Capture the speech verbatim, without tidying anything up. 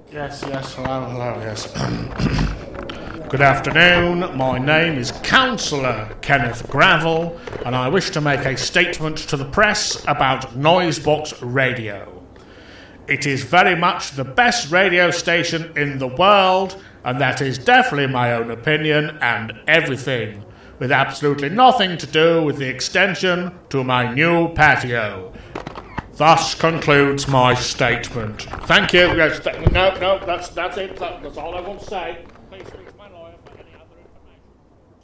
Yes, yes, hello, hello, yes. Good afternoon, my name is Councillor Kenneth Gravel, and I wish to make a statement to the press about Noisebox Radio. It is very much the best radio station in the world, and that is definitely my own opinion and everything, with absolutely nothing to do with the extension to my new patio. Thus concludes my statement. Thank you. Yes, th- no, no, that's that's it. That, that's all I want to say.